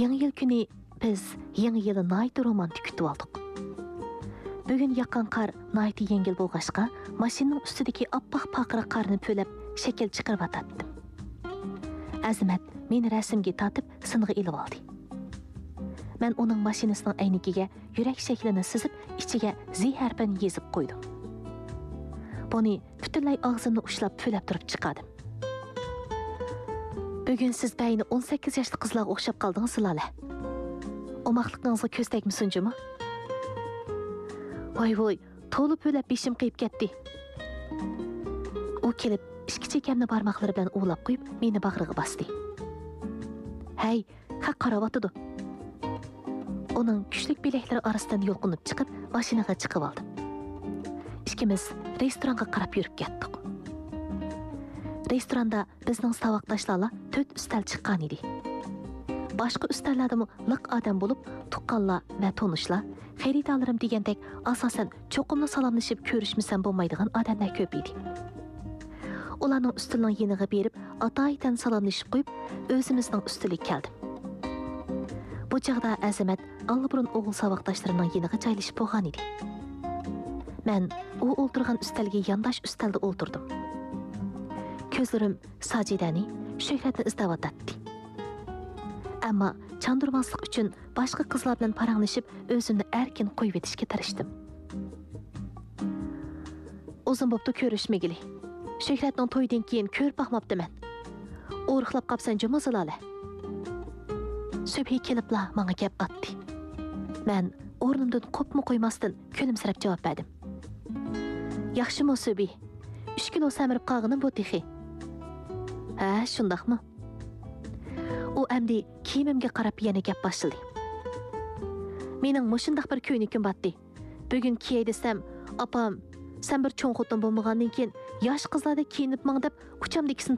Yangi yil kuni biz yangi yilni nihoyat romantik kutib oldik. Bugun yaqqan qar nihoyat yengil bo'lg'ashqa, mashinaning ustidagi oppoq paqira qarni po'lab shakl chiqarib atatdim. Azimat meni rasmga tortib sinig'i ilib oldi. Men uning mashinasining aynikiga yurak shaklini sizib, ichiga Z harfini yezib qo'ydim. Buni butunlay og'zimni ushlab po'lab turib chiqardim. Bugun siz bayni 18 yoshli qizlarga o'xshab qoldingiz, Lola. Omoqliqingizga ko'z tegmisinjimi? Voy, to'lib po'lab beshim qiyib ketdi. U kelib, ikki chekamni barmoqlari bilan o'lab qo'yib, meni bag'riga bosdi. Hey, qaravotidi. Uning kuchlik bileklari orasidan yo'lqinib chiqib, mashinaga chiqib oldim. Ikkimiz restoranga qarab yurib ketdik. Restoranda bizning saboqdoshlarla 4 ustal chiqqan edi. Boshqa ustallardami liq odam bo'lib, tuqqanlar va tonishlar, xaridorlarim degandek asosan cho'qimli salomlashib ko'rishmasam bo'lmaydigan odamlar ko'p edi. Ularning ustining yeniga berib, atoyidan salomlashib qo'yib, o'zimizning ustiga keldim. Bu chaqda Azimat alburun o'g'il saboqdoshlarining yeniga joylashib bo'lgan edi. Men u o'ltirgan ustalga yondosh ustalda o'ltirdim. Ko'zlarim Sajidani, Shuhratni izlayotdi. Ammo chandurmaslik uchun boshqa qizlar bilan paranglashib, o'zimni erkin qo'yib etishga tirishdim. Uzun bo'pti ko'rishmagili. Shuhratning to'ydan keyin ko'rib boqmabdiman. O'rixlab qopsan jumozalala. Subhi kelibla menga gap otdi. Men o'rnimdan qopmi qo'ymasdan kulimsirab javob berdim. Yaxshimi Subhi? 3 kilo samirib qolganim bu texi. Ha, shundaqmi? U amdi kiyimimga qarab yana gap boshladi. Mening mushundaq bir ko'ynikim batdi. Bugun kiyay desam, opam, sen bir cho'ng xotin bo'lmagandan keyin yosh qizlarda kiyinib mang deb uchamdikisini